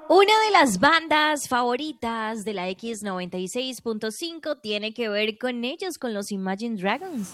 Una de las bandas favoritas de la X96.5 tiene que ver con ellos, con los Imagine Dragons.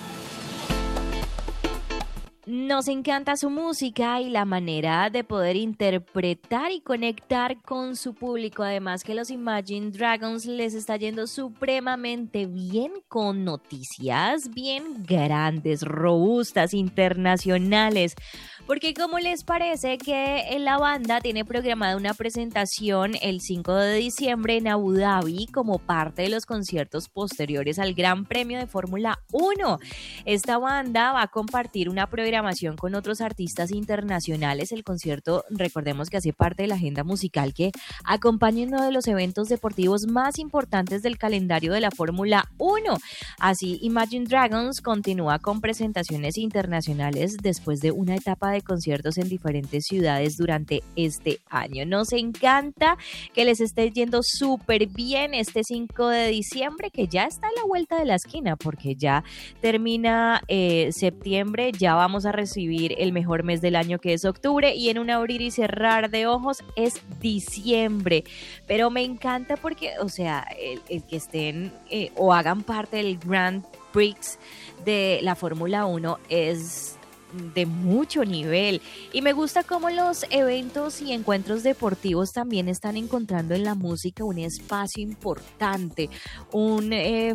Nos encanta su música y la manera de poder interpretar y conectar con su público. Además que los Imagine Dragons les está yendo supremamente bien con noticias bien grandes, robustas, internacionales. Porque ¿cómo les parece que la banda tiene programada una presentación el 5 de diciembre en Abu Dhabi como parte de los conciertos posteriores al Gran Premio de Fórmula 1? Esta banda va a compartir una programación con otros artistas internacionales. El concierto, recordemos que hace parte de la agenda musical que acompaña uno de los eventos deportivos más importantes del calendario de la Fórmula 1. Así, Imagine Dragons continúa con presentaciones internacionales después de una etapa de conciertos en diferentes ciudades durante este año. Nos encanta que les esté yendo súper bien este 5 de diciembre, que ya está a la vuelta de la esquina, porque ya termina septiembre, ya vamos a recibir el mejor mes del año, que es octubre, y en un abrir y cerrar de ojos es diciembre. Pero me encanta porque, o sea, el que estén o hagan parte del Grand Prix de la Fórmula 1 es de mucho nivel, y me gusta cómo los eventos y encuentros deportivos también están encontrando en la música un espacio importante, un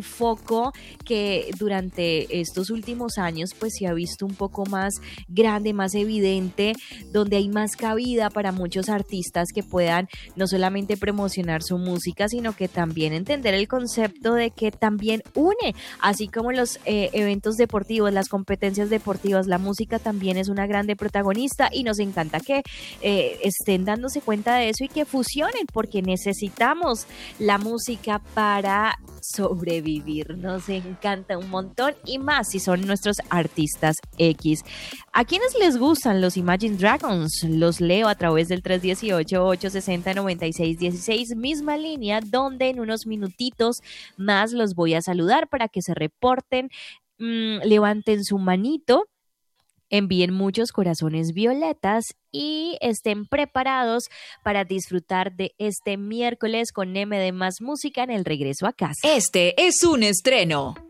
foco que durante estos últimos años pues se ha visto un poco más grande, más evidente, donde hay más cabida para muchos artistas que puedan no solamente promocionar su música, sino que también entender el concepto de que también une, así como los eventos deportivos, las competencias deportivas, la música también es una grande protagonista, y nos encanta que estén dándose cuenta de eso y que fusionen, porque necesitamos la música para sobrevivir. Nos encanta un montón, y más si son nuestros artistas X. ¿A quiénes les gustan los Imagine Dragons? Los leo a través del 318-860-9616, misma línea donde en unos minutitos más los voy a saludar para que se reporten, levanten su manito, envíen muchos corazones violetas y estén preparados para disfrutar de este miércoles con M de Más Música en el regreso a casa. Este es un estreno.